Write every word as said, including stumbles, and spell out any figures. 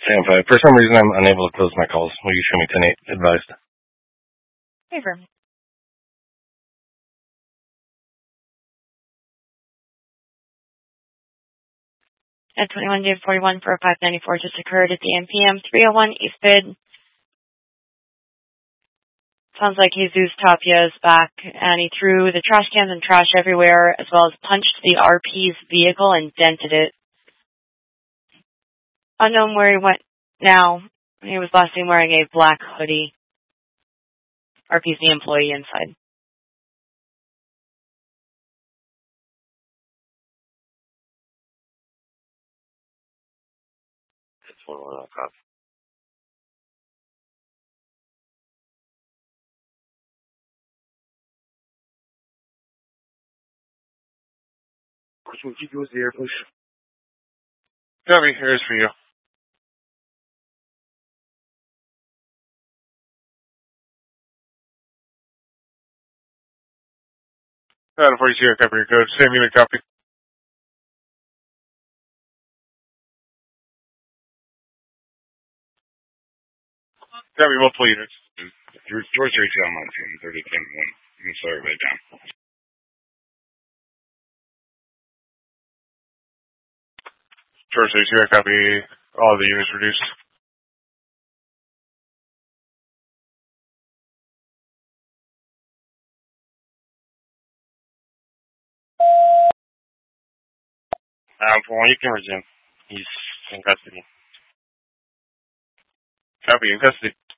Sam five. For some reason, I'm unable to close my calls. Will you show me ten eight advised? Favor. At twenty-one J forty-one for five ninety-four just occurred at the M P M three oh one East Bid. Sounds like Jesus Tapia is back, and he threw the trash cans and trash everywhere, as well as punched the R P's vehicle and dented it. Unknown where he went now. He was last seen wearing a black hoodie. R P's the employee inside. It's one one cop. Which one keep you with the air, please? Copy. Here's for you. Out of forty-two, copy your code. Same unit copy. Copy multiple units. George thirty-two on my team. thirty ten one. You can slow everybody down. George thirty-two, I copy all the units reduced. Um, for one, you can resume. He's in custody. Copy, in custody.